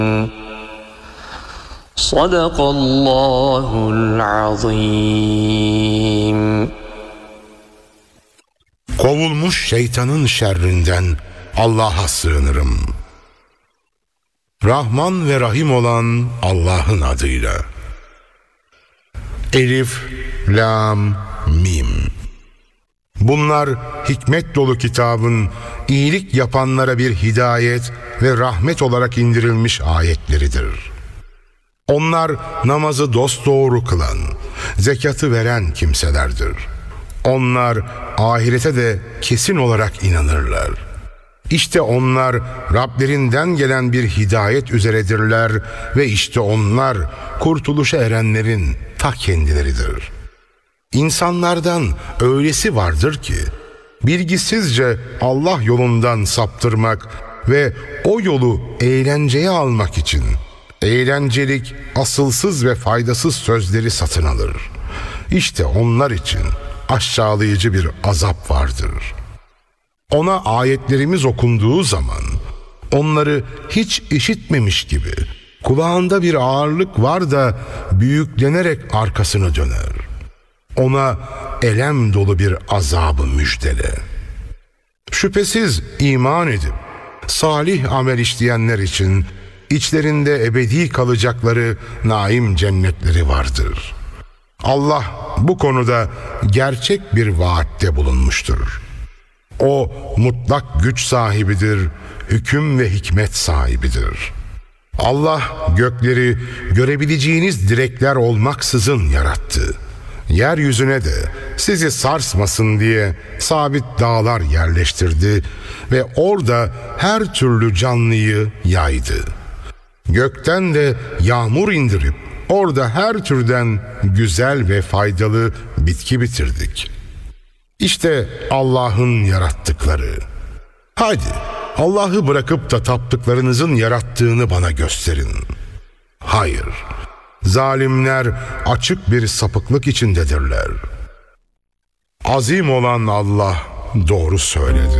Sadakallahul azim. Kovulmuş şeytanın şerrinden Allah'a sığınırım. Rahman ve Rahim olan Allah'ın adıyla. Elif, Lam, Mim. Bunlar hikmet dolu kitabın iyilik yapanlara bir hidayet ve rahmet olarak indirilmiş ayetleridir. Onlar namazı dosdoğru kılan, zekatı veren kimselerdir. Onlar ahirete de kesin olarak inanırlar. İşte onlar Rablerinden gelen bir hidayet üzeredirler ve işte onlar kurtuluşa erenlerin ta kendileridir. İnsanlardan öylesi vardır ki bilgisizce Allah yolundan saptırmak ve o yolu eğlenceye almak için eğlencelik, asılsız ve faydasız sözleri satın alır. İşte onlar için aşağılayıcı bir azap vardır. Ona ayetlerimiz okunduğu zaman onları hiç işitmemiş gibi kulağında bir ağırlık var da büyüklenerek arkasını döner. Ona elem dolu bir azabı müjdele. Şüphesiz iman edip salih amel işleyenler için içlerinde ebedi kalacakları naim cennetleri vardır. Allah bu konuda gerçek bir vaatte bulunmuştur. O mutlak güç sahibidir, hüküm ve hikmet sahibidir. Allah gökleri görebileceğiniz direkler olmaksızın yarattı. Yeryüzüne de sizi sarsmasın diye sabit dağlar yerleştirdi ve orada her türlü canlıyı yaydı. Gökten de yağmur indirip orada her türden güzel ve faydalı bitki bitirdik. İşte Allah'ın yarattıkları. Hadi Allah'ı bırakıp da taptıklarınızın yarattığını bana gösterin. Hayır, zalimler açık bir sapıklık içindedirler. Azim olan Allah doğru söyledi.